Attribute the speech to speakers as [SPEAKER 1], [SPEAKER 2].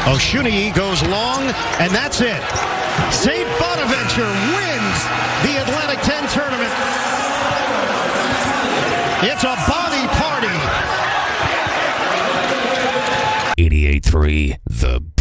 [SPEAKER 1] Oshuniyi goes long, and that's it. St. Bonaventure wins the Atlantic 10 tournament. It's a body party.
[SPEAKER 2] 88.3 The